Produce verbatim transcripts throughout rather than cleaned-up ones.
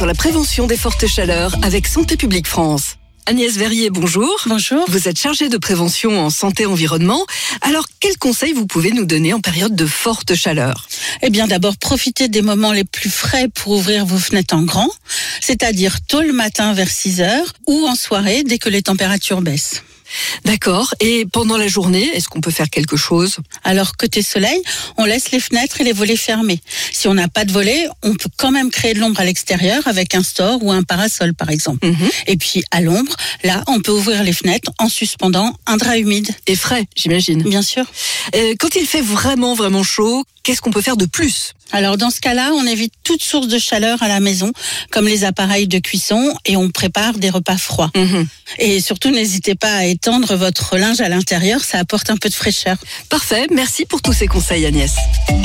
sur la prévention des fortes chaleurs avec Santé publique France. Agnès Verrier, bonjour. Bonjour. Vous êtes chargée de prévention en santé-environnement. Alors, quels conseils vous pouvez nous donner en période de forte chaleur ? Eh bien, d'abord, profitez des moments les plus frais pour ouvrir vos fenêtres en grand, c'est-à-dire tôt le matin vers six heures ou en soirée dès que les températures baissent. D'accord. Et pendant la journée, est-ce qu'on peut faire quelque chose ? Alors, côté soleil, on laisse les fenêtres et les volets fermés. Si on n'a pas de volets, on peut quand même créer de l'ombre à l'extérieur avec un store ou un parasol, par exemple. Mmh. Et puis, à l'ombre, là, on peut ouvrir les fenêtres en suspendant un drap humide. Et frais, j'imagine. Bien sûr. Euh, quand il fait vraiment, vraiment chaud, qu'est-ce qu'on peut faire de plus ? Alors, dans ce cas-là, on évite toute source de chaleur à la maison, comme les appareils de cuisson, et on prépare des repas froids. Mmh. Et surtout, n'hésitez pas à étendre votre linge à l'intérieur, ça apporte un peu de fraîcheur. Parfait, merci pour tous ces conseils, Agnès.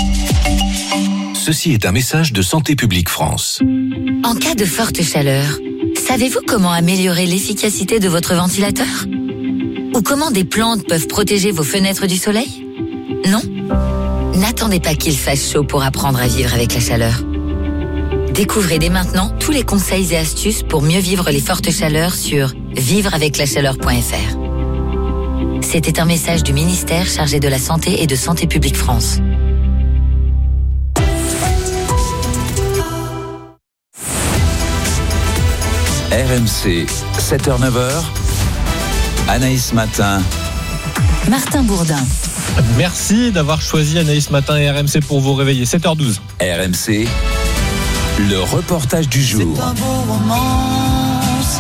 Ceci est un message de Santé publique France. En cas de forte chaleur, savez-vous comment améliorer l'efficacité de votre ventilateur ? Ou comment des plantes peuvent protéger vos fenêtres du soleil ? Non ? N'attendez pas qu'il fasse chaud pour apprendre à vivre avec la chaleur. Découvrez dès maintenant tous les conseils et astuces pour mieux vivre les fortes chaleurs sur vivre avec la chaleur point f r. C'était un message du ministère chargé de la Santé et de Santé publique France. R M C, sept heures neuf heures, Anaïs Matin. Martin Bourdin. Merci d'avoir choisi Anaïs Matin et R M C pour vous réveiller. sept heures douze. R M C, le reportage du jour. C'est un beau roman, c'est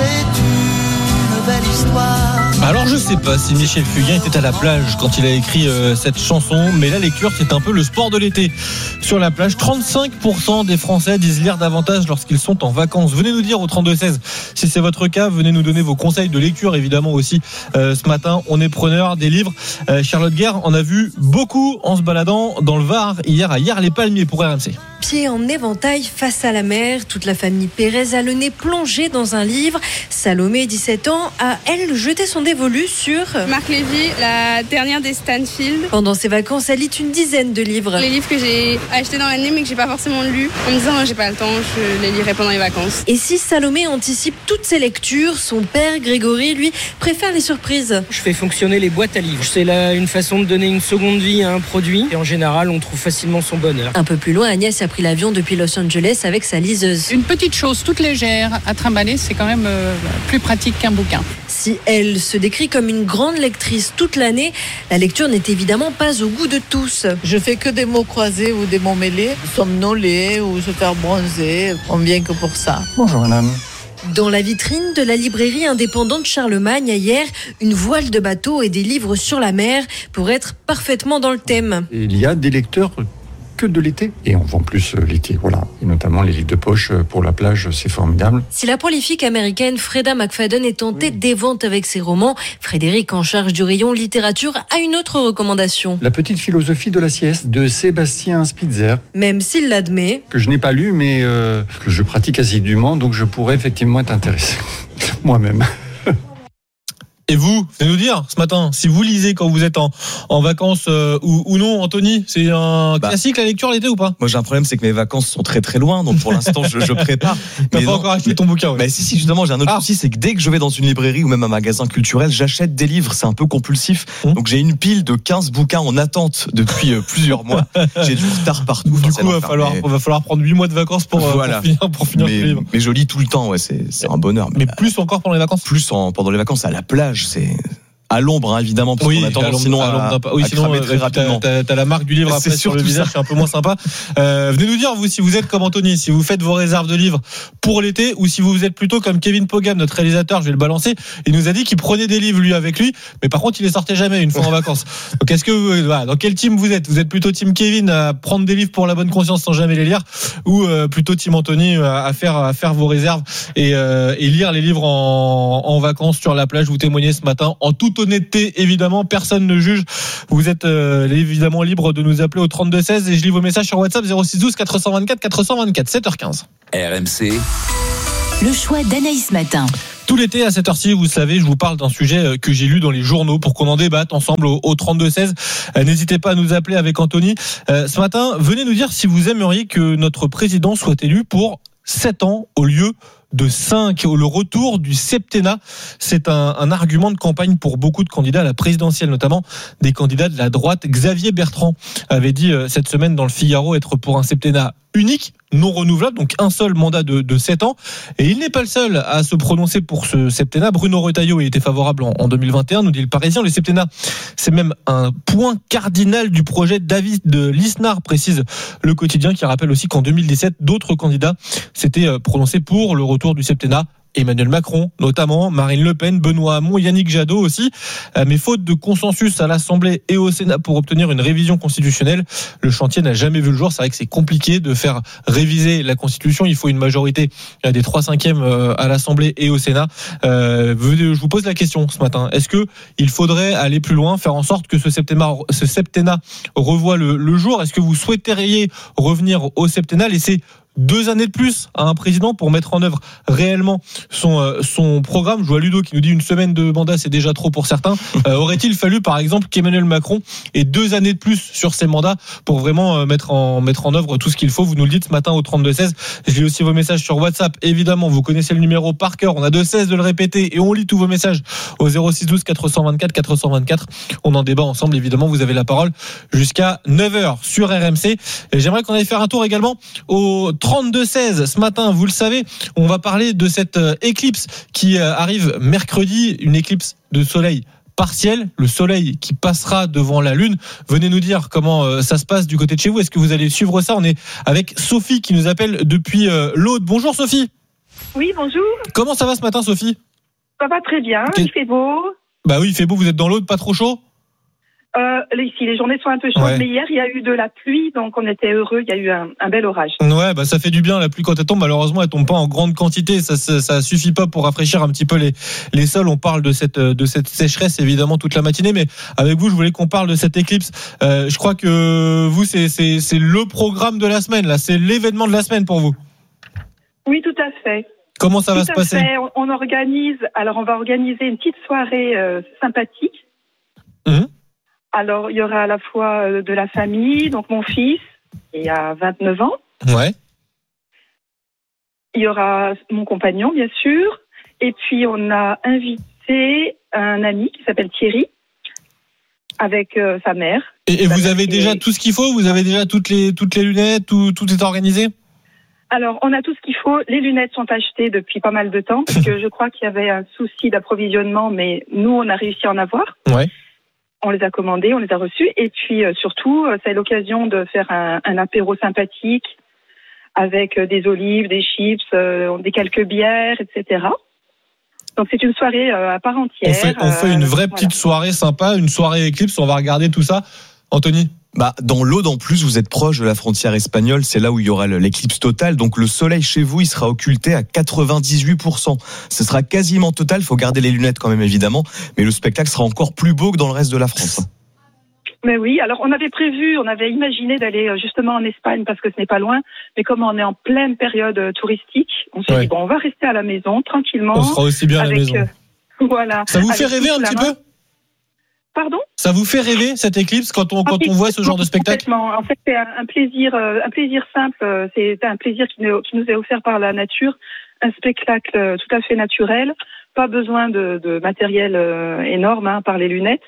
une belle histoire. Alors je sais pas si Michel Fugain était à la plage quand il a écrit euh, cette chanson, mais la lecture c'est un peu le sport de l'été. Sur la plage, trente-cinq pour cent des Français disent lire davantage lorsqu'ils sont en vacances. Venez nous dire au trente-deux seize si c'est votre cas, venez nous donner vos conseils de lecture évidemment aussi. Euh, ce matin, on est preneur des livres. Euh, Charlotte Guerre en a vu beaucoup en se baladant dans le Var hier à Hyères-les-Palmiers pour R M C. Pieds en éventail face à la mer, toute la famille Pérez a le nez plongé dans un livre. Salomé, dix-sept ans, a elle jeté son dévolu sur Marc Lévy, la dernière des Stanfield. Pendant ses vacances, elle lit une dizaine de livres. Les livres que j'ai achetés dans l'année mais que j'ai pas forcément lus, en me disant j'ai pas le temps, je les lirai pendant les vacances. Et si Salomé anticipe toutes ses lectures, son père Grégory, lui, préfère les surprises. Je fais fonctionner les boîtes à livres. C'est là une façon de donner une seconde vie à un produit et en général on trouve facilement son bonheur. Un peu plus loin, Agnès a pris l'avion depuis Los Angeles avec sa liseuse. Une petite chose toute légère à trimballer, c'est quand même euh, plus pratique qu'un bouquin. Si elle se décrit comme une grande lectrice toute l'année, la lecture n'est évidemment pas au goût de tous. Je fais que des mots croisés ou des mots mêlés, somnoler ou se faire bronzer, on vient que pour ça. Bonjour madame. Dans la vitrine de la librairie indépendante Charlemagne, hier, une voile de bateau et des livres sur la mer pour être parfaitement dans le thème. Il y a des lecteurs que de l'été. Et on vend plus l'été, voilà. Et notamment les livres de poche pour la plage, c'est formidable. Si la prolifique américaine Freda McFadden est en tête des ventes avec ses romans, Frédéric, en charge du rayon littérature, a une autre recommandation. La petite philosophie de la sieste de Sébastien Spitzer. Même s'il l'admet. Que je n'ai pas lu, mais euh, que je pratique assidûment, donc je pourrais effectivement être intéressé. Moi-même. Et vous, venez nous dire ce matin si vous lisez quand vous êtes en, en vacances euh, ou, ou non, Anthony. C'est un bah, classique la lecture l'été ou pas ? Moi j'ai un problème, c'est que mes vacances sont très très loin, donc pour l'instant je, je prépare. T'as pas non, encore acheté mais, ton bouquin ouais. Bah si si justement j'ai un autre ah. souci, c'est que dès que je vais dans une librairie ou même un magasin culturel, j'achète des livres, c'est un peu compulsif. Mmh. Donc j'ai une pile de quinze bouquins en attente depuis euh, plusieurs mois. J'ai du retard partout. Du coup, va falloir, mais... va falloir prendre huit mois de vacances pour, voilà. pour finir, pour finir mais, le livre. Mais je lis tout le temps, ouais, c'est, c'est un bonheur. Mais, mais plus encore pendant les vacances. Plus en, pendant les vacances à la plage, c'est. À l'ombre, hein, évidemment, parce oui, qu'on a tendance sinon à, à, oui, à sinon, cramer très euh, rapidement. T'as, t'as la marque du livre après sur le visage, c'est un peu moins sympa. Euh, venez nous dire, vous, si vous êtes comme Anthony, si vous faites vos réserves de livres pour l'été, ou si vous êtes plutôt comme Kevin Pogam, notre réalisateur, je vais le balancer, il nous a dit qu'il prenait des livres, lui, avec lui, mais par contre, il les sortait jamais une fois en vacances. Donc, est-ce que vous, voilà, dans quel team vous êtes? Vous êtes plutôt team Kevin à prendre des livres pour la bonne conscience sans jamais les lire, ou euh, plutôt team Anthony à, à faire, à faire vos réserves et, euh, et lire les livres en, en vacances sur la plage? Vous témoignez ce matin en toute honnêteté, évidemment. Évidemment, personne ne juge. Vous êtes euh, évidemment libre de nous appeler au trente-deux seize et je lis vos messages sur WhatsApp zéro six douze quatre cent vingt-quatre quatre cent vingt-quatre, sept heures quinze. R M C. Le choix d'Anaïs Matin. Tout l'été à cette heure-ci, vous savez, je vous parle d'un sujet que j'ai lu dans les journaux pour qu'on en débatte ensemble au, au trente-deux seize. Euh, n'hésitez pas à nous appeler avec Anthony. Euh, ce matin, venez nous dire si vous aimeriez que notre président soit élu pour sept ans au lieu de cinq. Le retour du septennat, c'est un, un argument de campagne pour beaucoup de candidats à la présidentielle, notamment des candidats de la droite. Xavier Bertrand avait dit euh, cette semaine dans le Figaro être pour un septennat unique, non renouvelable, donc un seul mandat de, de sept ans. Et il n'est pas le seul à se prononcer pour ce septennat. Bruno Retailleau était favorable en, en deux mille vingt et un, nous dit le Parisien. Le septennat, c'est même un point cardinal du projet David de Lisnard, précise le Quotidien, qui rappelle aussi qu'en deux mille dix-sept, d'autres candidats s'étaient prononcés pour le retour du septennat. Emmanuel Macron, notamment, Marine Le Pen, Benoît Hamon, Yannick Jadot aussi. Mais faute de consensus à l'Assemblée et au Sénat pour obtenir une révision constitutionnelle, le chantier n'a jamais vu le jour. C'est vrai que c'est compliqué de faire réviser la Constitution. Il faut une majorité des trois cinquièmes à l'Assemblée et au Sénat. Euh, je vous pose la question ce matin. Est-ce que il faudrait aller plus loin, faire en sorte que ce septennat, ce septennat revoie le, le jour? Est-ce que vous souhaiteriez revenir au septennat, laisser deux années de plus à un président pour mettre en œuvre réellement son euh, son programme? Je vois Ludo qui nous dit une semaine de mandat, c'est déjà trop pour certains. Euh, aurait-il fallu, par exemple, qu'Emmanuel Macron ait deux années de plus sur ses mandats pour vraiment euh, mettre en mettre en œuvre tout ce qu'il faut? Vous nous le dites ce matin au trente-deux seize. Je lis aussi vos messages sur WhatsApp. Évidemment, vous connaissez le numéro par cœur. On a de cesse de le répéter et on lit tous vos messages au zéro six douze quatre cent vingt-quatre quatre cent vingt-quatre. On en débat ensemble. Évidemment, vous avez la parole jusqu'à neuf heures sur R M C. Et j'aimerais qu'on aille faire un tour également au trente-deux seize ce matin. Vous le savez, on va parler de cette éclipse qui arrive mercredi, une éclipse de soleil partielle, le soleil qui passera devant la lune. Venez nous dire comment ça se passe du côté de chez vous. Est-ce que vous allez suivre ça? On est avec Sophie qui nous appelle depuis l'Aude. Bonjour Sophie. Oui, bonjour. Comment ça va ce matin, Sophie? Ça va très bien, okay. Il fait beau. Bah oui, il fait beau, vous êtes dans l'Aude, pas trop chaud? Euh, ici, les journées sont un peu chaudes, ouais. Mais hier, il y a eu de la pluie, donc on était heureux. Il y a eu un, un bel orage. Ouais, bah ça fait du bien la pluie quand elle tombe. Malheureusement, elle tombe pas en grande quantité. Ça, ça, ça suffit pas pour rafraîchir un petit peu les les sols. On parle de cette de cette sécheresse évidemment toute la matinée, mais avec vous, je voulais qu'on parle de cette éclipse. Euh, je crois que vous, c'est c'est c'est le programme de la semaine. Là, c'est l'événement de la semaine pour vous. Oui, tout à fait. Comment ça tout va se passer? Fait. On, on organise. Alors, on va organiser une petite soirée euh, sympathique. Mmh. Alors, il y aura à la fois de la famille, donc mon fils, il a vingt-neuf ans. Ouais. Il y aura mon compagnon, bien sûr. Et puis, on a invité un ami qui s'appelle Thierry, avec euh, sa mère. Et, et vous avez déjà tout ce qu'il faut? Vous avez déjà toutes les, toutes les lunettes? Tout, tout est organisé? Alors, on a tout ce qu'il faut. Les lunettes sont achetées depuis pas mal de temps, parce que je crois qu'il y avait un souci d'approvisionnement, mais nous, on a réussi à en avoir. Ouais. On les a commandés, on les a reçus. Et puis, euh, surtout, euh, c'est l'occasion de faire un, un apéro sympathique avec euh, des olives, des chips, euh, des quelques bières, et cetera. Donc, c'est une soirée euh, à part entière. On fait, on fait une vraie euh, petite voilà. soirée sympa, une soirée éclipse. On va regarder tout ça. Anthony? Bah, dans l'Aude, en plus, vous êtes proche de la frontière espagnole. C'est là où il y aura l'éclipse totale. Donc, le soleil chez vous, il sera occulté à quatre-vingt-dix-huit pour cent. Ce sera quasiment total. Il faut garder les lunettes quand même, évidemment. Mais le spectacle sera encore plus beau que dans le reste de la France. Mais oui, alors on avait prévu, on avait imaginé d'aller justement en Espagne parce que ce n'est pas loin. Mais comme on est en pleine période touristique, on s'est ouais. dit, bon, on va rester à la maison, tranquillement. On sera aussi bien avec, à la maison. Euh, voilà. Ça vous fait rêver un petit peu? Pardon? Ça vous fait rêver cette éclipse quand on quand on voit ce genre de spectacle? Complètement. En fait, c'est un, un plaisir, euh, un plaisir simple. C'est un plaisir qui nous, qui nous est offert par la nature. Un spectacle euh, tout à fait naturel. Pas besoin de, de matériel euh, énorme, hein, par les lunettes.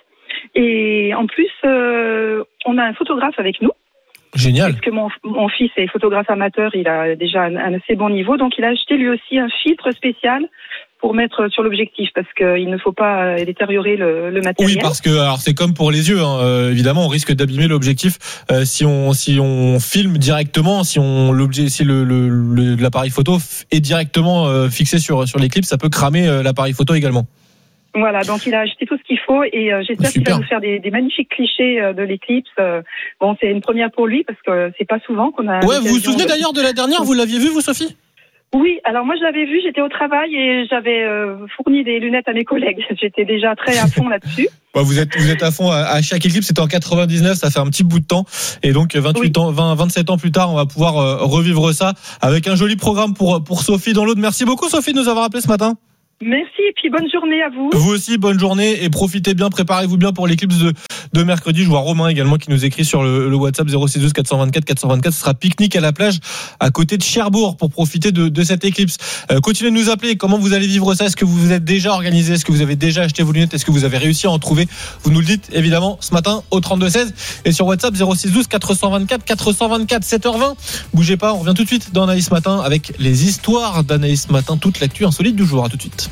Et en plus, euh, on a un photographe avec nous. Génial. Parce que mon, mon fils est photographe amateur, il a déjà un, un assez bon niveau, donc il a acheté lui aussi un filtre spécial pour mettre sur l'objectif, parce qu'il ne faut pas détériorer le, le matériel. Oui, parce que alors c'est comme pour les yeux, hein, euh, évidemment, on risque d'abîmer l'objectif euh, si on si on filme directement, si on l'objet, si le, le, le l'appareil photo est directement euh, fixé sur sur l'éclipse, ça peut cramer euh, l'appareil photo également. Voilà, donc il a acheté tout ce qu'il faut et euh, j'espère Super. qu'il va nous faire des, des magnifiques clichés euh, de l'éclipse. Euh, bon, c'est une première pour lui parce que c'est pas souvent qu'on a. Ouais, vous vous souvenez de... d'ailleurs de la dernière, vous l'aviez vue vous, Sophie? Oui, alors moi je l'avais vue, j'étais au travail et j'avais euh, fourni des lunettes à mes collègues. J'étais déjà très à fond là-dessus. Ouais, vous êtes vous êtes à fond à, à chaque éclipse, c'était en quatre-vingt-dix-neuf, ça fait un petit bout de temps et donc vingt-huit oui. ans, vingt, vingt-sept ans plus tard, on va pouvoir euh, revivre ça avec un joli programme pour pour Sophie dans l'Aude. Merci beaucoup Sophie de nous avoir appelé ce matin. Merci et puis bonne journée à vous. Vous aussi, bonne journée et profitez bien, préparez-vous bien pour l'éclipse de, de mercredi. Je vois Romain également qui nous écrit sur le, le WhatsApp zéro six douze quatre cent vingt-quatre quatre cent vingt-quatre. Ce sera pique-nique à la plage à côté de Cherbourg pour profiter de, de cette éclipse. Euh, continuez de nous appeler. Comment vous allez vivre ça? Est-ce que vous vous êtes déjà organisé? Est-ce que vous avez déjà acheté vos lunettes? Est-ce que vous avez réussi à en trouver? Vous nous le dites évidemment ce matin au trente-deux seize et sur WhatsApp zéro six douze quatre cent vingt-quatre quatre cent vingt-quatre. sept heures vingt. Bougez pas, on revient tout de suite dans Anaïs Matin avec les histoires d'Anaïs Matin, toute l'actu insolite du jour. À tout de suite.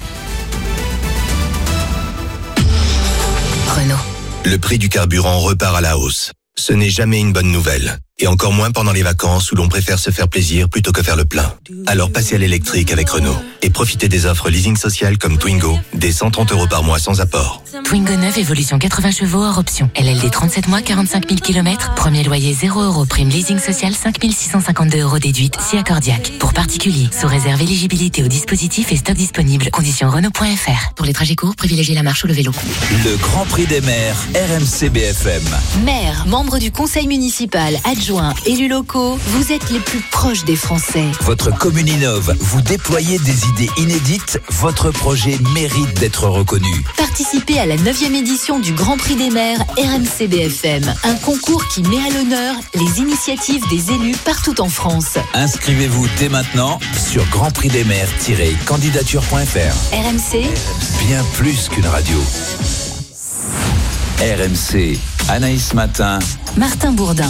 Renault. Le prix du carburant repart à la hausse. Ce n'est jamais une bonne nouvelle. Et encore moins pendant les vacances où l'on préfère se faire plaisir plutôt que faire le plein. Alors passez à l'électrique avec Renault et profitez des offres leasing social comme Twingo, des cent trente euros par mois sans apport. Twingo neuf, évolution quatre-vingts chevaux hors option. L L D trente-sept mois, quarante-cinq mille kilomètres. Premier loyer zéro euros. Prime leasing social cinq mille six cent cinquante-deux euros déduite. Si accordiaque. Pour particuliers. Sous réserve éligibilité au dispositif et stock disponible. Conditions Renault point F R. Pour les trajets courts, privilégiez la marche ou le vélo. Le Grand Prix des maires, R M C B F M. Maire, membre du conseil municipal, adjoint, élus locaux, vous êtes les plus proches des Français. Votre commune innove, vous déployez des idées inédites, votre projet mérite d'être reconnu. Participez à la neuvième édition du Grand Prix des maires R M C B F M, un concours qui met à l'honneur les initiatives des élus partout en France. Inscrivez-vous dès maintenant sur grand prix des maires tiret candidature point F R. R M C, bien plus qu'une radio. R M C, Anaïs Matin, Martin Bourdin.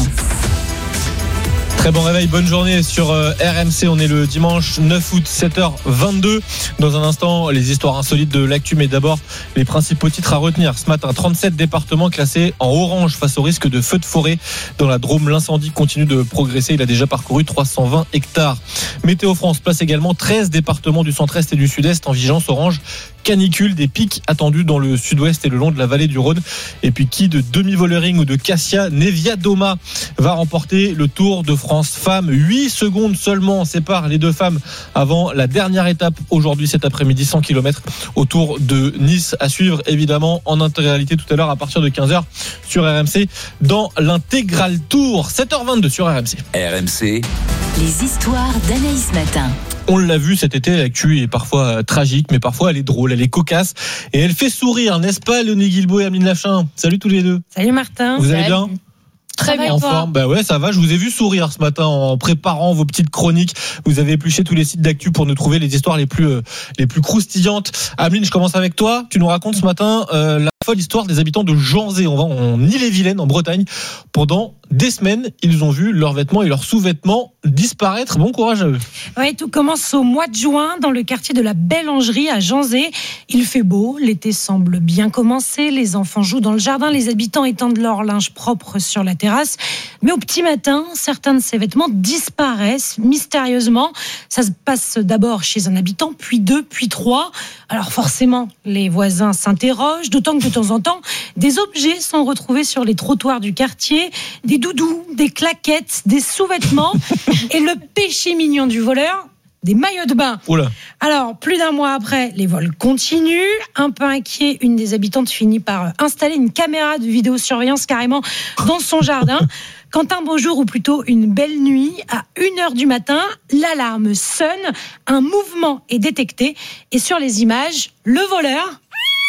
Très bon réveil, bonne journée sur R M C. On est le dimanche neuf août, sept heures vingt-deux. Dans un instant, les histoires insolites de l'actu, mais d'abord les principaux titres à retenir. Ce matin, trente-sept départements classés en orange face au risque de feux de forêt. Dans la Drôme, l'incendie continue de progresser. Il a déjà parcouru trois cent vingt hectares. Météo France place également treize départements du centre-est et du sud-est en vigilance orange canicule, des pics attendus dans le sud-ouest et le long de la vallée du Rhône. Et puis qui de demi-volering ou de Cassia Neviadoma va remporter le Tour de France femmes. huit secondes seulement séparent les deux femmes avant la dernière étape aujourd'hui cet après-midi, cent kilomètres autour de Nice, à suivre évidemment en intégralité tout à l'heure à partir de quinze heures sur R M C dans l'intégral Tour. sept heures vingt-deux sur R M C. R M C. Les histoires d'Anaïs Matin. On l'a vu cet été, l'actu est parfois tragique, mais parfois elle est drôle, elle est cocasse et elle fait sourire, n'est-ce pas, Léonie Guilbault et Ameline Lachin? Salut tous les deux. Salut Martin. Vous allez Salut. bien? Très bien. En forme. Bah ouais, ça va. Je vous ai vu sourire ce matin en préparant vos petites chroniques. Vous avez épluché tous les sites d'actu pour nous trouver les histoires les plus euh, les plus croustillantes. Ameline, je commence avec toi. Tu nous racontes ce matin euh, la folle histoire des habitants de Janzé. On va en Ille-et-Vilaine, en Bretagne. Pendant des semaines, ils ont vu leurs vêtements et leurs sous-vêtements disparaître. Bon courage à eux. Ouais, tout commence au mois de juin dans le quartier de la Bellangerie à Janzé. Il fait beau, l'été semble bien commencer. Les enfants jouent dans le jardin, les habitants étendent leur linge propre sur la terrasse. Mais au petit matin, certains de ces vêtements disparaissent mystérieusement. Ça se passe d'abord chez un habitant, puis deux, puis trois. Alors forcément, les voisins s'interrogent, d'autant que de temps en temps, des objets sont retrouvés sur les trottoirs du quartier, des doudous, des claquettes, des sous-vêtements et le péché mignon du voleur, des maillots de bain. Oula. Alors, plus d'un mois après, les vols continuent. Un peu inquiet, une des habitantes finit par installer une caméra de vidéosurveillance carrément dans son jardin. Quand un beau jour, ou plutôt une belle nuit, à une heure du matin, l'alarme sonne, un mouvement est détecté et sur les images, le voleur...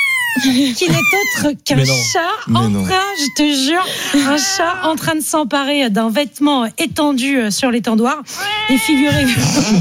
qui n'est autre qu'un chat Mais en non. train, je te jure, un chat en train de s'emparer d'un vêtement étendu sur l'étendoir. Et figurez-vous,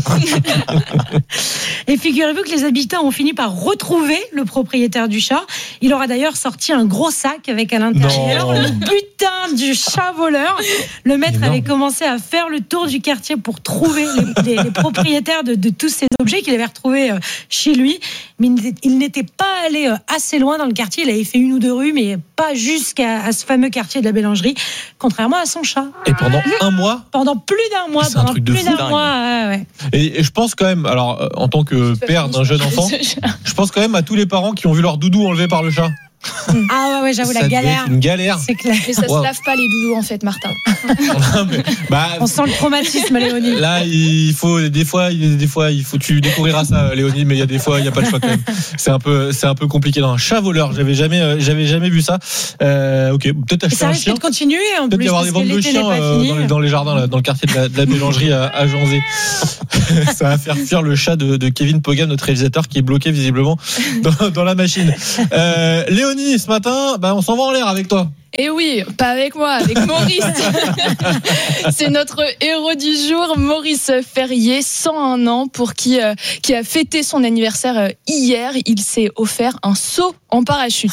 et figurez-vous que les habitants ont fini par retrouver le propriétaire du chat. Il aura d'ailleurs sorti un gros sac avec à l'intérieur Non. le butin du chat voleur. Le maître Énorme. avait commencé à faire le tour du quartier pour trouver les, les- les propriétaires de, de tous ces objets qu'il avait retrouvés euh, chez lui. Mais il n'était- il n'était pas allé euh, assez loin dans le quartier. Il avait fait une ou deux rues, mais pas jusqu'à à ce fameux quartier de la Bellangerie, contrairement à son chat. Et pendant un mois. Pendant plus d'un mois, C'est un pendant truc de plus fou, d'un dingue. mois, ouais, ouais. Et, et je pense quand même, alors euh, en tant que père d'un jeune enfant, je pense quand même à tous les parents qui ont vu leur doudou enlevé par le chat. Ah ouais, ouais j'avoue, ça la galère. Une galère. C'est clair. Et ça wow. se lave pas les doudous en fait, Martin. mais, bah, On sent le traumatisme, Léonie. Là, il faut des fois, des fois, il faut tu découvriras ça, Léonie, mais il y a des fois, il y a pas le choix quand même. C'est un peu, c'est un peu compliqué. Dans un chat voleur, j'avais jamais, euh, j'avais jamais vu ça. Euh, ok, peut-être acheter un chien. Ça risque de continuer en peut-être plus. y avoir des ventes de chiens euh, dans, les, dans les jardins, là, dans le quartier de la, de la Bélangerie à, à Janzé. Ça va faire fuir le chat de, de Kevin Pogam, notre réalisateur, qui est bloqué visiblement dans, dans la machine. Euh, Léonie, ce matin, bah, on s'en va en l'air avec toi. Et oui, pas avec moi, avec Maurice. C'est notre héros du jour, Maurice Ferrier, cent un ans, pour qui, euh, qui a fêté son anniversaire euh, hier. Il s'est offert un saut en parachute.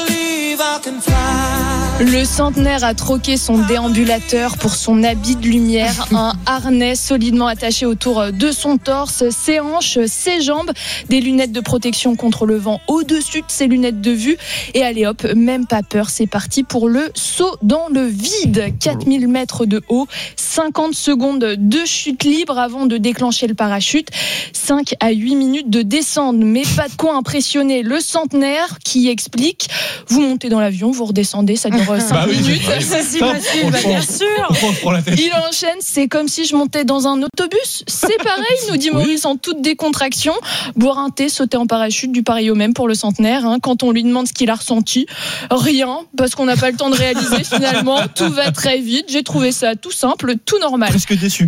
Le centenaire a troqué son déambulateur pour son habit de lumière, un harnais solidement attaché autour de son torse, ses hanches, ses jambes, des lunettes de protection contre le vent au-dessus de ses lunettes de vue. Et allez hop, même pas peur, c'est parti pour le saut dans le vide. quatre mille mètres de haut, cinquante secondes de chute libre avant de déclencher le parachute, cinq à huit minutes de descente, mais pas de quoi impressionner le centenaire qui explique, vous montez dans l'avion, vous redescendez, ça dure cinq bah oui, minutes. C'est si facile, bah bien sûr. Il enchaîne, c'est comme si je montais dans un autobus. C'est pareil, nous dit Maurice en toute décontraction. Boire un thé, sauter en parachute, du pareil au même pour le centenaire. Hein. Quand on lui demande ce qu'il a ressenti, rien, parce qu'on n'a pas le temps de réaliser finalement. Tout va très vite. J'ai trouvé ça tout simple, tout normal. Presque déçu.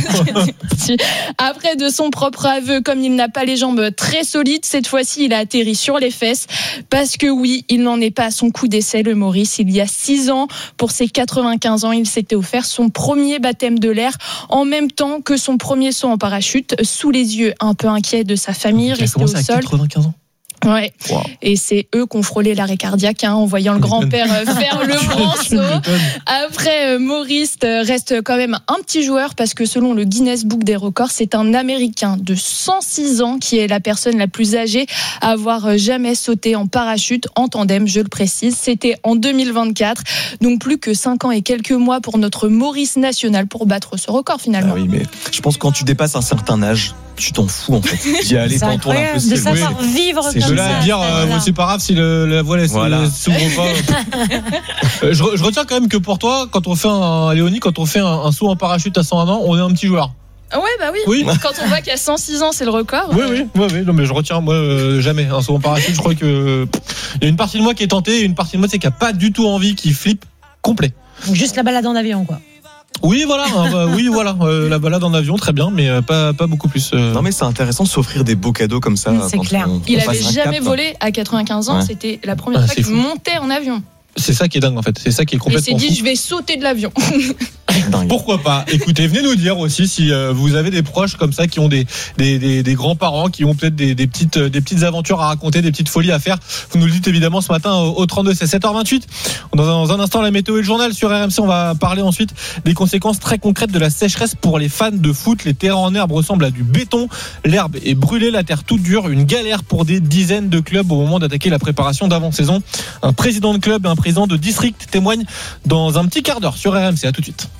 Après, de son propre aveu, comme il n'a pas les jambes très solides, cette fois-ci, il a atterri sur les fesses. Parce que oui, il n'en est pas à son coup d'essai, le Maurice. Il y a six ans, pour ses quatre-vingt-quinze ans, il s'était offert son premier baptême de l'air en même temps que son premier saut en parachute, sous les yeux un peu inquiets de sa famille, resté au sol. quatre-vingt-quinze ans. Ouais. Wow. Et c'est eux qui ont frôlé l'arrêt cardiaque hein, en voyant le grand-père faire le grand saut. Après, euh, Maurice reste quand même un petit joueur parce que selon le Guinness Book des records, c'est un Américain de cent six ans qui est la personne la plus âgée à avoir jamais sauté en parachute en tandem, je le précise. C'était en deux mille vingt-quatre, donc plus que cinq ans et quelques mois pour notre Maurice national pour battre ce record finalement. Ah oui, mais je pense que quand tu dépasses un certain âge, tu t'en fous en fait. D'y aller, t'entoures un peu. De savoir oui. vivre c'est comme de là ça. À dire, euh, voilà. C'est pas grave si le, la voile voilà. s'ouvre pas. euh, je, je retiens quand même que pour toi, quand on fait un Léonie, quand on fait un, un saut en parachute à cent un ans, on est un petit joueur. Ouais bah oui. oui. Quand on voit qu'à cent six ans c'est le record. Oui oui oui, oui. Non mais je retiens moi euh, jamais un saut en parachute. Je crois que il y a une partie de moi qui est tentée et une partie de moi c'est qui a pas du tout envie, qui flippe complet. Donc juste la balade en avion quoi. Oui, voilà, hein, bah, oui, voilà, euh, la balade en avion, très bien, mais euh, pas, pas beaucoup plus. Euh... Non, mais c'est intéressant de s'offrir des beaux cadeaux comme ça. C'est clair. On, il on avait jamais cap, volé à quatre-vingt-quinze ans, ouais. C'était la première ah, fois qu'il fou. montait en avion. C'est ça qui est dingue en fait, c'est ça qui est complètement Il s'est dit, fou. Je vais sauter de l'avion. Pourquoi pas. Écoutez, venez nous dire aussi si euh, vous avez des proches comme ça qui ont des des, des, des grands-parents qui ont peut-être des, des petites des petites aventures à raconter, des petites folies à faire. Vous nous le dites évidemment ce matin au, au trente-deux, c'est sept heures vingt-huit. Dans un instant la météo et le journal sur R M C, on va parler ensuite des conséquences très concrètes de la sécheresse pour les fans de foot. Les terrains en herbe ressemblent à du béton, l'herbe est brûlée, la terre toute dure, une galère pour des dizaines de clubs au moment d'attaquer la préparation d'avant-saison. Un président de club et un président de district témoignent dans un petit quart d'heure sur R M C. À tout de suite.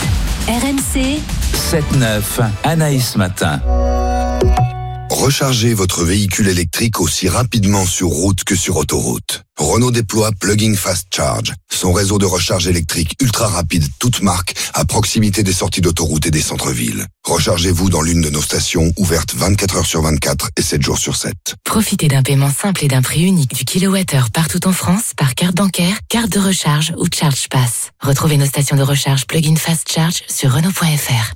R M C sept neuf, Anaïs Matin. Rechargez votre véhicule électrique aussi rapidement sur route que sur autoroute. Renault déploie Plug-in Fast Charge, son réseau de recharge électrique ultra rapide, toute marque, à proximité des sorties d'autoroute et des centres-villes. Rechargez-vous dans l'une de nos stations ouvertes vingt-quatre heures sur vingt-quatre et sept jours sur sept. Profitez d'un paiement simple et d'un prix unique du kilowattheure partout en France par carte bancaire, carte de recharge ou Charge Pass. Retrouvez nos stations de recharge Plug-in Fast Charge sur Renault point F R.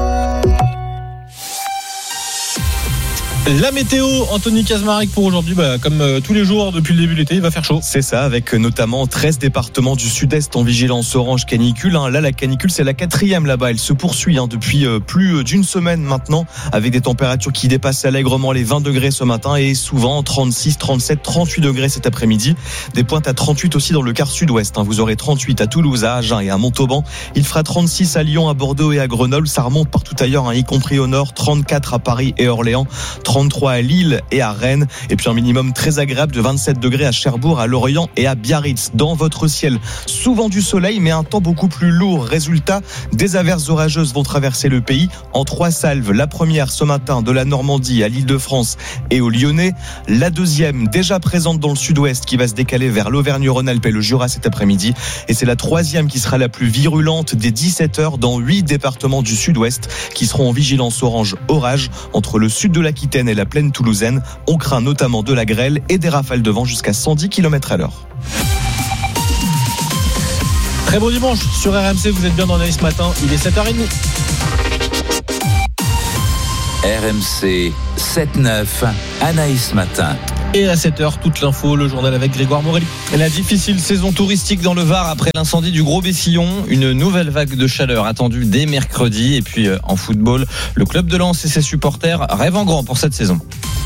La météo, Anthony Kazmarek pour aujourd'hui, bah, comme euh, tous les jours depuis le début de l'été, il va faire chaud. C'est ça, avec notamment treize départements du sud-est en vigilance orange canicule. Hein. Là, la canicule, c'est la quatrième là-bas. Elle se poursuit hein, depuis euh, plus d'une semaine maintenant, avec des températures qui dépassent allègrement les vingt degrés ce matin et souvent trente-six, trente-sept, trente-huit degrés cet après-midi. Des pointes à trente-huit aussi dans le quart sud-ouest. Hein. Vous aurez trente-huit à Toulouse, à Agen et à Montauban. Il fera trente-six à Lyon, à Bordeaux et à Grenoble. Ça remonte partout ailleurs, hein, y compris au nord. trente-quatre à Paris et Orléans. trente-trois à Lille et à Rennes. Et puis un minimum très agréable de vingt-sept degrés à Cherbourg, à Lorient et à Biarritz. Dans votre ciel, souvent du soleil, mais un temps beaucoup plus lourd. Résultat, des averses orageuses vont traverser le pays en trois salves. La première ce matin de la Normandie à l'Île-de-France et au Lyonnais. La deuxième déjà présente dans le sud-ouest qui va se décaler vers l'Auvergne-Rhône-Alpes et le Jura cet après-midi. Et c'est la troisième qui sera la plus virulente dès dix-sept heures dans huit départements du sud-ouest qui seront en vigilance orange orage entre le sud de l'Aquitaine et la plaine toulousaine. On craint notamment de la grêle et des rafales de vent jusqu'à cent dix kilomètres à l'heure. Très bon dimanche sur R M C, vous êtes bien dans Anaïs Matin, il est sept heures trente. R M C sept neuf, Anaïs Matin. Et à sept heures, toute l'info, le journal avec Grégoire Morelli. La difficile saison touristique dans le Var après l'incendie du Gros Bessillon. Une nouvelle vague de chaleur attendue dès mercredi. Et puis en football, le club de Lens et ses supporters rêvent en grand pour cette saison.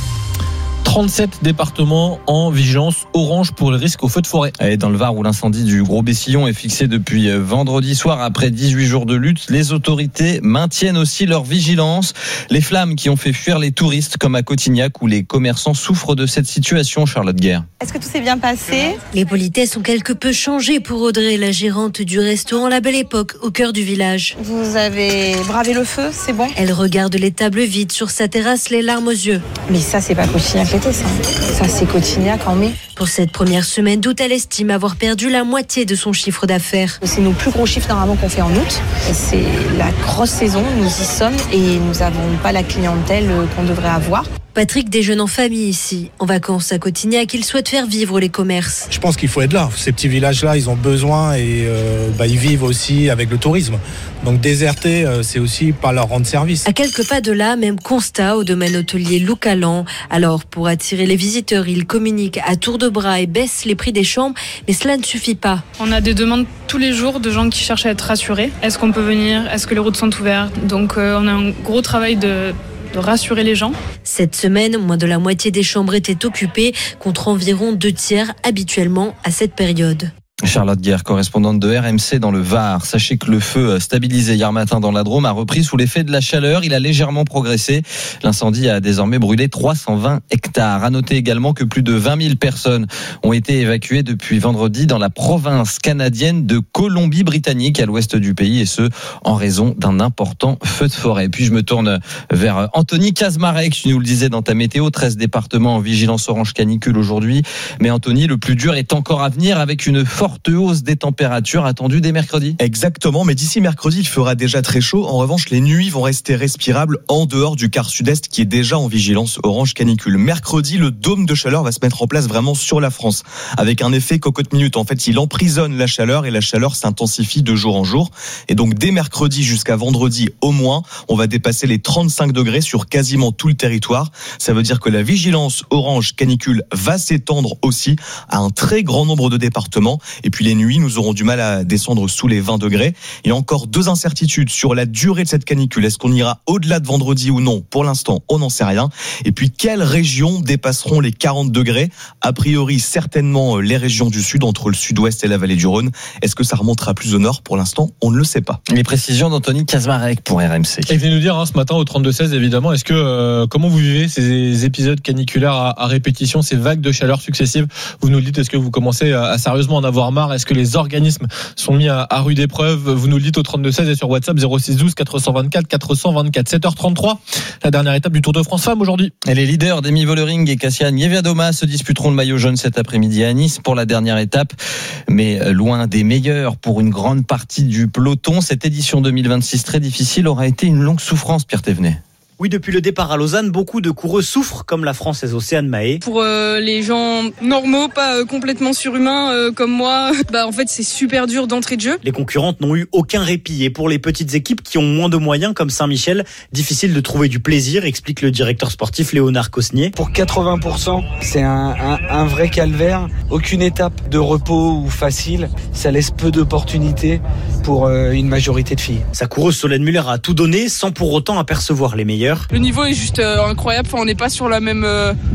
trente-sept départements en vigilance orange pour le risque au feu de forêt. Et dans le Var où l'incendie du Gros Bessillon est fixé depuis vendredi soir après dix-huit jours de lutte, les autorités maintiennent aussi leur vigilance. Les flammes qui ont fait fuir les touristes comme à Cotignac où les commerçants souffrent de cette situation, Charlotte Guerre. Est-ce que tout s'est bien passé ? Les politesses ont quelque peu changé pour Audrey, la gérante du restaurant La Belle Époque au cœur du village. Vous avez bravé le feu, c'est bon ? Elle regarde les tables vides sur sa terrasse, les larmes aux yeux. Mais ça, c'est pas Cotignac l'été, ça. Ça, c'est Cotignac en mai. Pour cette première semaine d'août, elle estime avoir perdu la moitié de son chiffre d'affaires. C'est nos plus gros chiffres normalement qu'on fait en août. C'est la grosse saison, nous y sommes et nous n'avons pas la clientèle qu'on devrait avoir. Patrick déjeune en famille ici. En vacances à Cotignac, il souhaite faire vivre les commerces. Je pense qu'il faut être là. Ces petits villages-là, ils ont besoin et euh, bah, ils vivent aussi avec le tourisme. Donc déserter, euh, c'est aussi pas leur rendre service. À quelques pas de là, même constat au domaine hôtelier Loucalan. Alors pour attirer les visiteurs, ils communiquent à tour de bras et baissent les prix des chambres. Mais cela ne suffit pas. On a des demandes tous les jours de gens qui cherchent à être rassurés. Est-ce qu'on peut venir ? Est-ce que les routes sont ouvertes ? Donc euh, on a un gros travail de... de rassurer les gens. Cette semaine, moins de la moitié des chambres étaient occupées, contre environ deux tiers habituellement à cette période. Charlotte Guerre, correspondante de R M C dans le Var. Sachez que le feu stabilisé hier matin dans la Drôme a repris sous l'effet de la chaleur. Il a légèrement progressé. L'incendie a désormais brûlé trois cent vingt hectares. À noter également que plus de vingt mille personnes ont été évacuées depuis vendredi dans la province canadienne de Colombie-Britannique, à l'ouest du pays, et ce, en raison d'un important feu de forêt. Puis je me tourne vers Anthony Kazmarek. Tu nous le disais dans ta météo, treize départements en vigilance orange canicule aujourd'hui. Mais Anthony, le plus dur est encore à venir avec une forte forte hausse des températures attendues dès mercredi. Exactement, mais d'ici mercredi, il fera déjà très chaud. En revanche, les nuits vont rester respirables en dehors du quart sud-est qui est déjà en vigilance orange canicule. Mercredi, le dôme de chaleur va se mettre en place vraiment sur la France, avec un effet cocotte minute. En fait, il emprisonne la chaleur et la chaleur s'intensifie de jour en jour. Et donc, dès mercredi jusqu'à vendredi au moins, on va dépasser les trente-cinq degrés sur quasiment tout le territoire. Ça veut dire que la vigilance orange canicule va s'étendre aussi à un très grand nombre de départements. Et puis les nuits, nous aurons du mal à descendre sous les vingt degrés. Il y a encore deux incertitudes sur la durée de cette canicule. Est-ce qu'on ira au-delà de vendredi ou non ? Pour l'instant, on n'en sait rien. Et puis, quelles régions dépasseront les quarante degrés ? A priori, certainement les régions du sud, entre le sud-ouest et la vallée du Rhône. Est-ce que ça remontera plus au nord ? Pour l'instant, on ne le sait pas. Les précisions d'Anthony Kazmarek pour R M C. Et venez nous dire hein, ce matin au trente-deux seize, évidemment, est-ce que euh, comment vous vivez ces épisodes caniculaires à, à répétition, ces vagues de chaleur successives ? Vous nous le dites, est-ce que vous commencez à, à sérieusement en avoir marre ? Est-ce que les organismes sont mis à, à rude épreuve ? Vous nous le dites au trente-deux seize et sur WhatsApp zéro six douze quatre cent vingt-quatre quatre cent vingt-quatre. sept heures trente-trois, la dernière étape du Tour de France Femmes aujourd'hui. Et les leaders Demi Vollering et Kasia Niewiadoma se disputeront le maillot jaune cet après-midi à Nice pour la dernière étape, mais loin des meilleurs pour une grande partie du peloton. Cette édition deux mille vingt-six très difficile aura été une longue souffrance, Pierre Thévenet. Oui, depuis le départ à Lausanne, beaucoup de coureuses souffrent, comme la Française Océane Mahé. Pour euh, les gens normaux, pas euh, complètement surhumains euh, comme moi, bah en fait c'est super dur d'entrée de jeu. Les concurrentes n'ont eu aucun répit et pour les petites équipes qui ont moins de moyens comme Saint-Michel, difficile de trouver du plaisir, explique le directeur sportif Léonard Cosnier. Pour quatre-vingts pour cent, c'est un, un, un vrai calvaire. Aucune étape de repos ou facile, ça laisse peu d'opportunités pour euh, une majorité de filles. Sa coureuse Solène Muller a tout donné sans pour autant apercevoir les meilleurs. Le niveau est juste euh, incroyable, enfin, on n'est pas sur la même, euh,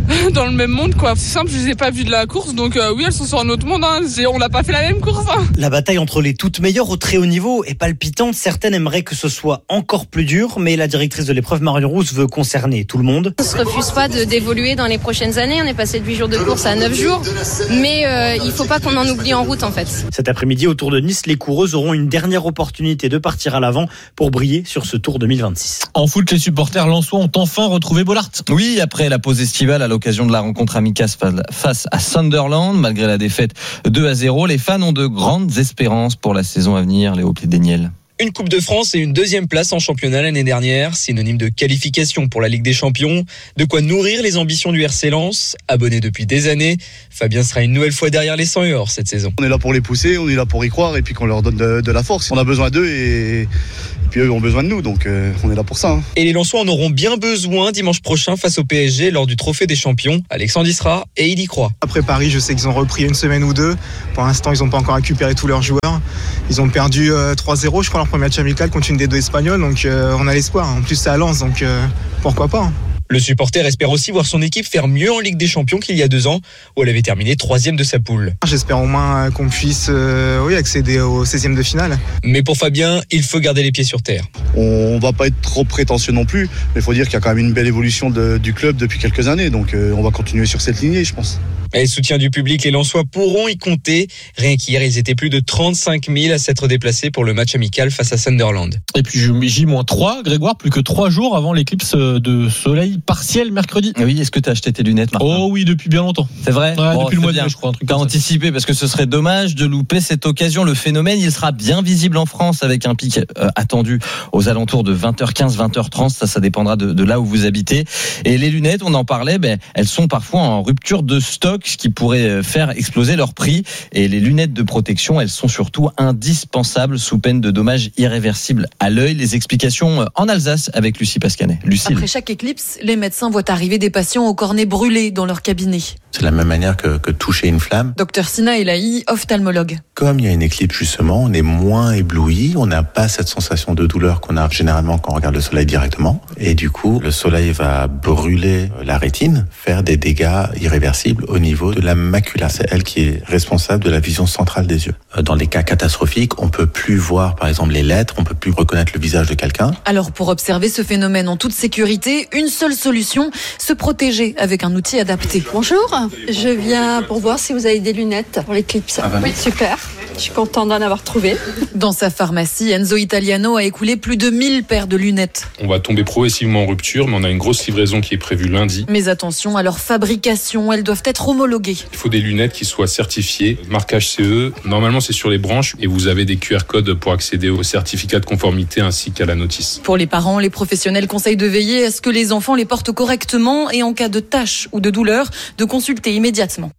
dans le même monde, quoi. C'est simple, je les ai pas vues de la course, donc euh, oui, elles sont sur un autre monde. Hein. On n'a pas fait la même course. Hein. La bataille entre les toutes meilleures au très haut niveau est palpitante. Certaines aimeraient que ce soit encore plus dur, mais la directrice de l'épreuve, Marion Rousse, veut concerner tout le monde. On ne se refuse pas de, d'évoluer dans les prochaines années. On est passé de huit jours de course à neuf jours, mais euh, il ne faut pas qu'on en oublie en route, en fait. Cet après-midi, au Tour de Nice, les coureuses auront une dernière opportunité de partir à l'avant pour briller sur ce Tour deux mille vingt-six. En foot, les supporters lensois ont enfin retrouvé Bollaert. Oui, après la pause estivale à l'occasion de la rencontre amicale face à Sunderland, malgré la défaite deux à zéro, les fans ont de grandes espérances pour la saison à venir, Léo Plédeniel. Une Coupe de France et une deuxième place en championnat l'année dernière, synonyme de qualification pour la Ligue des Champions. De quoi nourrir les ambitions du R C Lens. Abonné depuis des années, Fabien sera une nouvelle fois derrière les cent et or cette saison. On est là pour les pousser, on est là pour y croire et puis qu'on leur donne de, de la force. On a besoin d'eux et, et puis eux ont besoin de nous, donc euh, on est là pour ça. Hein. Et les Lensois en auront bien besoin dimanche prochain face au P S G lors du Trophée des Champions. Alexandre y sera et il y croit. Après Paris, je sais qu'ils ont repris une semaine ou deux. Pour l'instant, ils n'ont pas encore récupéré tous leurs joueurs. Ils ont perdu euh, trois zéro, je crois, leur premier match amical contre une des deux espagnoles, donc euh, on a l'espoir. En plus, c'est à Lens, donc euh, pourquoi pas. Hein. Le supporter espère aussi voir son équipe faire mieux en Ligue des Champions qu'il y a deux ans, où elle avait terminé troisième de sa poule. J'espère au moins qu'on puisse euh, oui, accéder au seizième de finale. Mais pour Fabien, il faut garder les pieds sur terre. On va pas être trop prétentieux non plus, mais il faut dire qu'il y a quand même une belle évolution de, du club depuis quelques années, donc euh, on va continuer sur cette lignée, je pense. Et le soutien du public, les Lensois pourront y compter. Rien qu'hier, ils étaient plus de trente-cinq mille à s'être déplacés pour le match amical face à Sunderland. Et puis J moins trois, Grégoire, plus que trois jours avant l'éclipse de soleil partiel mercredi. Oui, est-ce que tu as acheté tes lunettes, Martin ? Oh oui, depuis bien longtemps. C'est vrai ? Ouais, bon, depuis le mois de mai, je crois. Tu as anticipé parce que ce serait dommage de louper cette occasion. Le phénomène, il sera bien visible en France avec un pic euh, attendu aux alentours de vingt heures quinze, vingt heures trente. Ça, ça dépendra de, de là où vous habitez. Et les lunettes, on en parlait, ben, elles sont parfois en rupture de stock, ce qui pourrait faire exploser leur prix. Et les lunettes de protection, elles sont surtout indispensables sous peine de dommages irréversibles à l'œil. Les explications en Alsace avec Lucie Pascanet. Lucille. Après chaque éclipse, les médecins voient arriver des patients au cornet brûlé dans leur cabinet. C'est la même manière que, que toucher une flamme. Docteur Sina Elahi, ophtalmologue. Comme il y a une éclipse justement, on est moins ébloui, on n'a pas cette sensation de douleur qu'on a généralement quand on regarde le soleil directement. Et du coup, le soleil va brûler la rétine, faire des dégâts irréversibles au niveau de la macula. C'est elle qui est responsable de la vision centrale des yeux. Dans les cas catastrophiques, on peut plus voir par exemple les lettres, on peut plus reconnaître le visage de quelqu'un. Alors pour observer ce phénomène en toute sécurité, une seule solution, se protéger avec un outil adapté. Bonjour, je viens pour voir si vous avez des lunettes pour l'éclipse. Ah bah oui, super. Je suis contente d'en avoir trouvé. Dans sa pharmacie, Enzo Italiano a écoulé plus de mille paires de lunettes. On va tomber progressivement en rupture, mais on a une grosse livraison qui est prévue lundi. Mais attention à leur fabrication, elles doivent être homologuées. Il faut des lunettes qui soient certifiées, marquage C E. Normalement, c'est sur les branches et vous avez des Q R codes pour accéder au certificat de conformité ainsi qu'à la notice. Pour les parents, les professionnels conseillent de veiller à ce que les enfants les portent correctement et en cas de taches ou de douleur, de consulter immédiatement.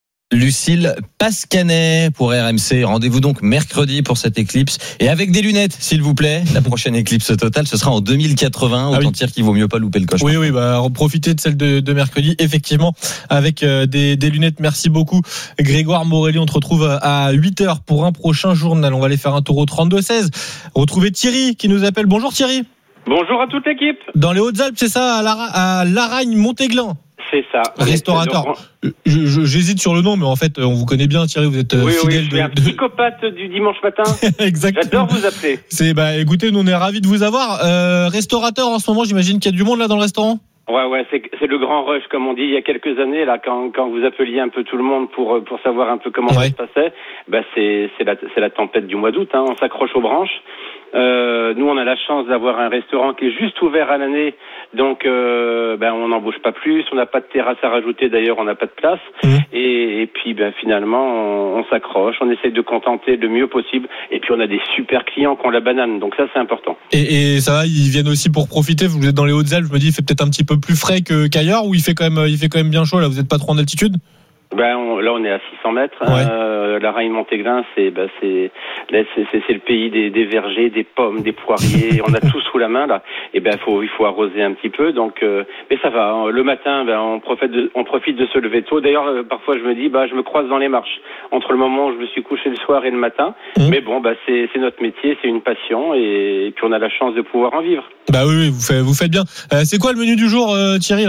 Lucille Pascanet pour R M C. Rendez-vous donc mercredi pour cette éclipse. Et avec des lunettes, s'il vous plaît. La prochaine éclipse totale, ce sera en deux mille quatre-vingts. Autant ah oui. dire qu'il vaut mieux pas louper le coche. Oui, oui, bah, profitez de celle de, de mercredi, effectivement, avec euh, des, des lunettes. Merci beaucoup, Grégoire Morelli. On te retrouve à huit heures pour un prochain journal. On va aller faire un tour au trente-deux seize. Retrouver Thierry qui nous appelle. Bonjour Thierry. Bonjour à toute l'équipe. Dans les Hautes-Alpes, c'est ça, à, Lara, à Laragne-Montéglin. C'est ça. Restaurateur. Je, je, j'hésite sur le nom, mais en fait, on vous connaît bien, Thierry. Vous êtes oui, fidèle. Oui, je suis un de... psychopathe du dimanche matin. Exactement. J'adore vous appeler. C'est, bah, écoutez, nous on est ravis de vous avoir. Euh, restaurateur en ce moment, j'imagine qu'il y a du monde là dans le restaurant. Ouais, ouais, c'est, c'est le grand rush, comme on dit il y a quelques années, là, quand, quand vous appeliez un peu tout le monde pour, pour savoir un peu comment ouais. ça se passait. Bah, c'est, c'est la, c'est la tempête du mois d'août, hein. On s'accroche aux branches. Euh, nous, on a la chance d'avoir un restaurant qui est juste ouvert à l'année, donc euh, ben on n'embauche pas plus, on n'a pas de terrasse à rajouter, d'ailleurs on n'a pas de place, mmh. et, et puis ben finalement on, on s'accroche, on essaye de contenter le mieux possible, et puis on a des super clients qui ont la banane, donc ça c'est important. Et, et ça va, ils viennent aussi pour profiter. Vous êtes dans les Hautes-Alpes, je me dis il fait peut-être un petit peu plus frais que, qu'ailleurs, ou il fait quand même il fait quand même bien chaud là. Vous n'êtes pas trop en altitude? Ben on, là on est à six cents mètres. Ouais. Euh, Laragne-Montéglin, c'est ben c'est, là, c'est c'est c'est le pays des, des vergers, des pommes, des poiriers. On a tout sous la main là. Et ben faut il faut arroser un petit peu. Donc euh, mais ça va. Le matin, ben on profite de, on profite de se lever tôt. D'ailleurs euh, parfois je me dis bah je me croise dans les marches entre le moment où je me suis couché le soir et le matin. Mmh. Mais bon bah c'est c'est notre métier, c'est une passion et, et puis on a la chance de pouvoir en vivre. Bah oui, oui vous faites vous faites bien. Euh, c'est quoi le menu du jour, euh, Thierry là?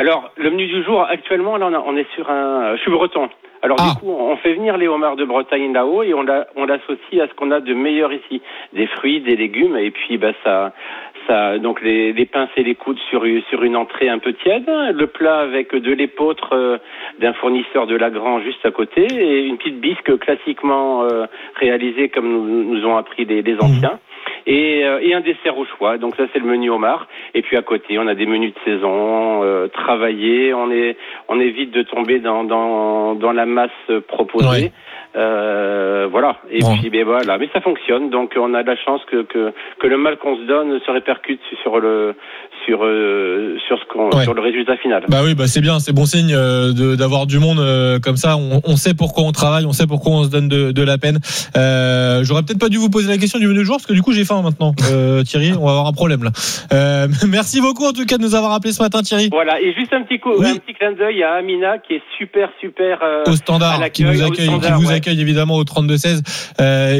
Alors, le menu du jour, actuellement, là, on, a, on est sur un... Je suis breton. Alors ah. du coup, on fait venir les homards de Bretagne là-haut et on, l'a, on l'associe à ce qu'on a de meilleur ici. Des fruits, des légumes, et puis bah ça... Ça, donc les, les pinces et les coudes sur, sur une entrée un peu tiède, le plat avec de l'épeautre euh, d'un fournisseur de Lagrange juste à côté et une petite bisque classiquement euh, réalisée comme nous, nous ont appris les, les anciens. Et, euh, et un dessert au choix. Donc ça c'est le menu homard. Et puis à côté on a des menus de saison euh, travaillés. On est on évite de tomber dans dans dans la masse proposée. Ouais. Euh, voilà. Et bon. puis ben voilà. Mais ça fonctionne. Donc on a de la chance que que que le mal qu'on se donne se répercute sur le sur euh, sur ce qu'on ouais. sur le résultat final. Bah oui, bah c'est bien, c'est bon signe euh, de, d'avoir du monde euh, comme ça. On, on sait pourquoi on travaille, on sait pourquoi on se donne de, de la peine. Euh, j'aurais peut-être pas dû vous poser la question du menu de jour parce que du coup j'ai faim maintenant. Euh, Thierry, on va avoir un problème là. Euh, merci beaucoup en tout cas de nous avoir appelé ce matin, Thierry. Voilà, et juste un petit coup, oui. un petit clin d'œil à Amina qui est super super euh, au standard, qui nous accueille, qui vous accueille évidemment au trente-deux seize. Euh,